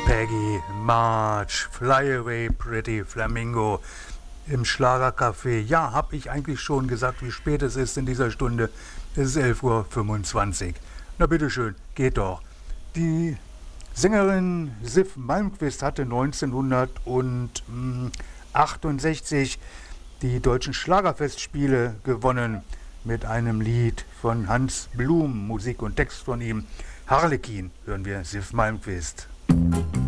Peggy, March, Fly Away Pretty Flamingo im Schlagercafé. Ja, habe ich eigentlich schon gesagt, wie spät es ist in dieser Stunde. Es ist 11:25 Uhr. Na bitteschön, geht doch. Die Sängerin Siw Malmkvist hatte 1968 die deutschen Schlagerfestspiele gewonnen mit einem Lied von Hans Blum, Musik und Text von ihm. Harlekin hören wir Siw Malmkvist.